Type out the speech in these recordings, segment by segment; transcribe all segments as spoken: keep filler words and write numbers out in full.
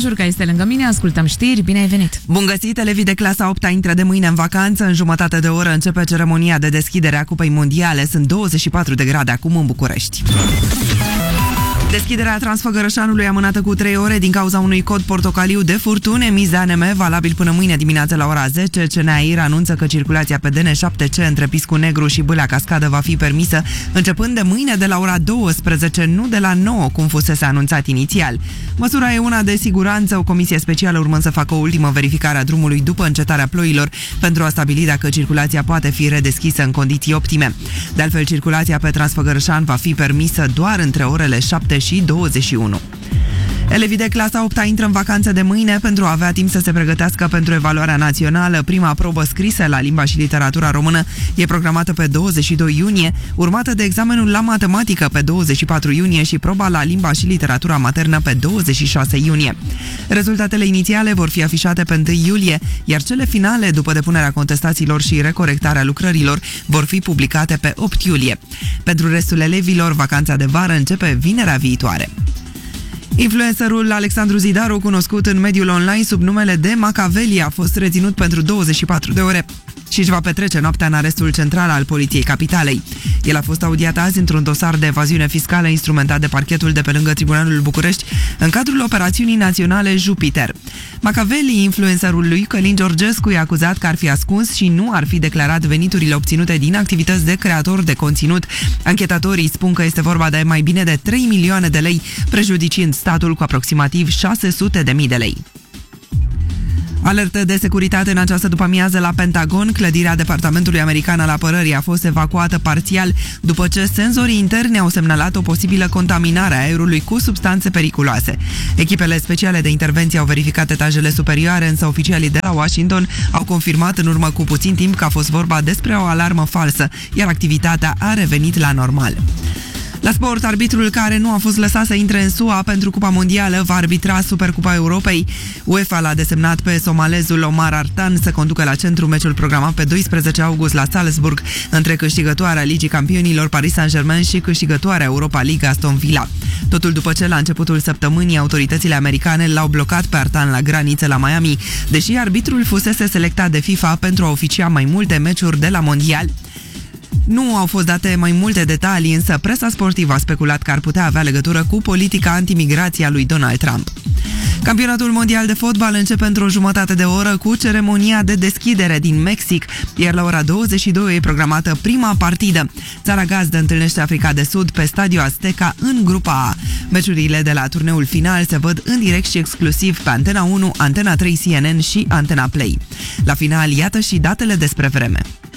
Jurca este lângă mine, ascultăm știri, bine ai venit! Bun găsit, elevii de clasa a opta intră de mâine în vacanță, în jumătate de oră începe ceremonia de deschidere a Cupei Mondiale, sunt douăzeci și patru de grade acum în București. Deschiderea Transfăgărășanului amânată cu trei ore din cauza unui cod portocaliu de furtuni emis de A N M, valabil până mâine dimineață la ora zece. C N A I R anunță că circulația pe D N șapte C între Piscu Negru și Bâlea Cascadă va fi permisă începând de mâine de la ora douăsprezece, nu de la nouă, cum fusese anunțat inițial. Măsura e una de siguranță, o comisie specială urmând să facă o ultimă verificare a drumului după încetarea ploilor pentru a stabili dacă circulația poate fi redeschisă în condiții optime. De altfel, circulația pe Transfăgărășan va fi permisă doar între orele șapte și douăzeci și unu. Elevii de clasa a opta intră în vacanță de mâine pentru a avea timp să se pregătească pentru evaluarea națională. Prima probă scrisă la limba și literatura română e programată pe douăzeci și doi iunie, urmată de examenul la matematică pe douăzeci și patru iunie și proba la limba și literatura maternă pe douăzeci și șase iunie. Rezultatele inițiale vor fi afișate pe întâi iulie, iar cele finale, după depunerea contestațiilor și recorectarea lucrărilor, vor fi publicate pe opt iulie. Pentru restul elevilor, vacanța de vară începe vinerea viitoare. Influencerul Alexandru Zidaru, cunoscut în mediul online sub numele de Macaveli, a fost reținut pentru douăzeci și patru de ore și își va petrece noaptea în arestul central al Poliției Capitalei. El a fost audiat azi într-un dosar de evaziune fiscală instrumentat de parchetul de pe lângă Tribunalul București în cadrul operațiunii naționale Jupiter. Macaveli, influencerul lui Călin Georgescu, i-a acuzat că ar fi ascuns și nu ar fi declarat veniturile obținute din activități de creator de conținut. Anchetatorii spun că este vorba de mai bine de trei milioane de lei, prejudiciind statul cu aproximativ șase sute de mii de lei. Alertă de securitate în această după-amiază la Pentagon. Clădirea Departamentului American al Apărării a fost evacuată parțial după ce senzorii interni au semnalat o posibilă contaminare a aerului cu substanțe periculoase. Echipele speciale de intervenție au verificat etajele superioare, însă oficialii de la Washington au confirmat în urmă cu puțin timp că a fost vorba despre o alarmă falsă, iar activitatea a revenit la normal. La sport, arbitrul care nu a fost lăsat să intre în S U A pentru Cupa Mondială va arbitra Supercupa Europei. UEFA l-a desemnat pe somalezul Omar Artan să conducă la centru meciul programat pe doisprezece august la Salzburg între câștigătoarea Ligii Campionilor Paris Saint-Germain și câștigătoarea Europa League Aston Villa. Totul după ce la începutul săptămânii autoritățile americane l-au blocat pe Artan la graniță la Miami, deși arbitrul fusese selectat de FIFA pentru a oficia mai multe meciuri de la Mondial. Nu au fost date mai multe detalii, însă presa sportivă a speculat că ar putea avea legătură cu politica antimigrație a lui Donald Trump. Campionatul mondial de fotbal începe într-o jumătate de oră cu ceremonia de deschidere din Mexic, iar la ora douăzeci și două e programată prima partidă. Țara gazdă întâlnește Africa de Sud pe Stadiul Azteca în grupa A. Meciurile de la turneul final se văd în direct și exclusiv pe Antena unu, Antena trei C N N și Antena Play. La final, iată și datele despre vreme.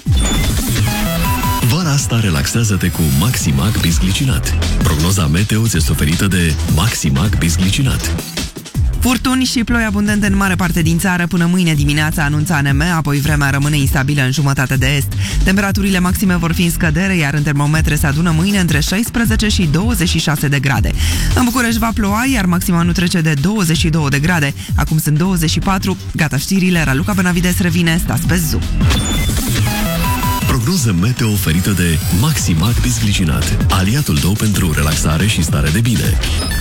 Vara asta relaxează-te cu Maximac Bisglicinat. Prognoza meteo ți este oferită de Maximac Bisglicinat. Furtuni și ploi abundente în mare parte din țară până mâine dimineața, anunță A N M, apoi vremea rămâne instabilă în jumătate de est. Temperaturile maxime vor fi în scădere, iar în termometre se adună mâine între șaisprezece și douăzeci și șase de grade. În București va ploua, iar maxima nu trece de douăzeci și două de grade. Acum sunt douăzeci și patru. Gata știrile, Raluca Benavides revine, stați pe Zoom. Prognoză meteo oferită de Maximac Bisglicinat, aliatul tău pentru relaxare și stare de bine.